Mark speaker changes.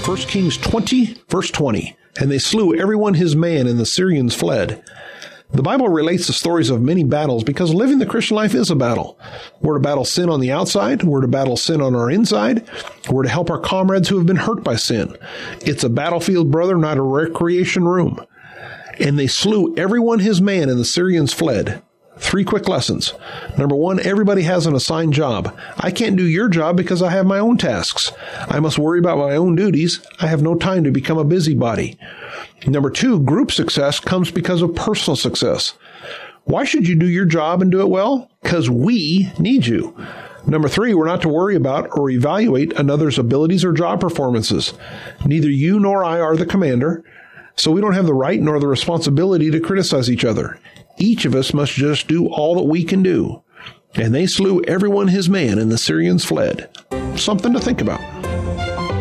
Speaker 1: 1 Kings 20, verse 20. And they slew every one his man, and the Syrians fled. The Bible relates the stories of many battles because living the Christian life is a battle. We're to battle sin on the outside. We're to battle sin on our inside. We're to help our comrades who have been hurt by sin. It's a battlefield, brother, not a recreation room. And they slew every one his man, and the Syrians fled. 3 quick lessons. Number 1, everybody has an assigned job. I can't do your job because I have my own tasks. I must worry about my own duties. I have no time to become a busybody. Number 2, group success comes because of personal success. Why should you do your job and do it well? Because we need you. Number 3, we're not to worry about or evaluate another's abilities or job performances. Neither you nor I are the commander, so we don't have the right nor the responsibility to criticize each other. Each of us must just do all that we can do. And they slew every one his man, and the Syrians fled. Something to think about.